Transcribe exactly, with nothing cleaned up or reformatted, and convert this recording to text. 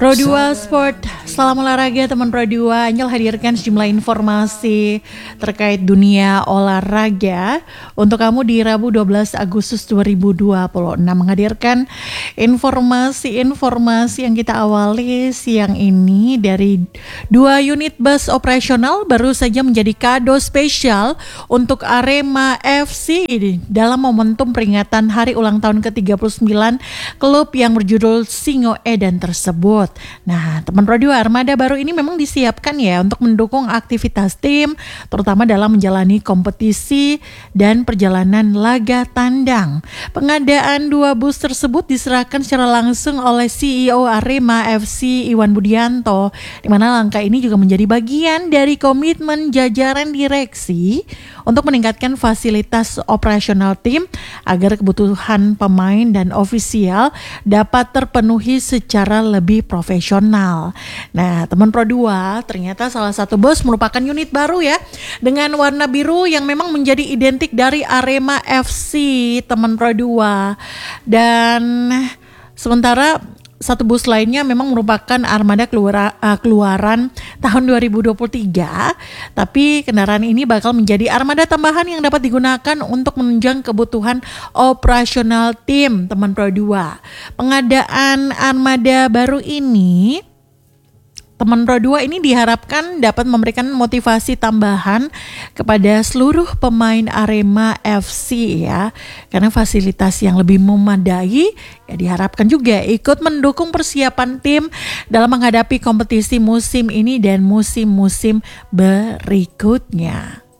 Pro dua Sport, salam olahraga teman Pro dua. Angel hadirkan sejumlah informasi terkait dunia olahraga untuk kamu di Rabu dua belas Agustus dua ribu dua puluh enam. Menghadirkan informasi-informasi yang kita awali siang ini dari dua unit bus operasional baru saja menjadi kado spesial untuk Arema F C dalam momentum peringatan hari ulang tahun ke tiga puluh sembilan klub yang berjudul Singo Edan tersebut. Nah, teman Pro dua, armada baru ini memang disiapkan ya untuk mendukung aktivitas tim, terutama dalam menjalani kompetisi dan perjalanan laga tandang. Pengadaan dua bus tersebut diserahkan secara langsung oleh C E O Arema F C Iwan Budianto, di mana langkah ini juga menjadi bagian dari komitmen jajaran direksi untuk meningkatkan fasilitas operasional tim agar kebutuhan pemain dan ofisial dapat terpenuhi secara lebih profesional. Nah, teman Pro dua, ternyata salah satu bus merupakan unit baru ya, dengan warna biru yang memang menjadi identik dari Arema F C, teman Pro dua. Dan sementara satu bus lainnya memang merupakan armada keluar, uh, keluaran tahun dua ribu dua puluh tiga, tapi kendaraan ini bakal menjadi armada tambahan yang dapat digunakan untuk menunjang kebutuhan operasional tim, teman Pro dua. Pengadaan armada baru ini, teman Pro dua, ini diharapkan dapat memberikan motivasi tambahan kepada seluruh pemain Arema F C ya, karena fasilitas yang lebih memadai ya diharapkan juga ikut mendukung persiapan tim dalam menghadapi kompetisi musim ini dan musim-musim berikutnya.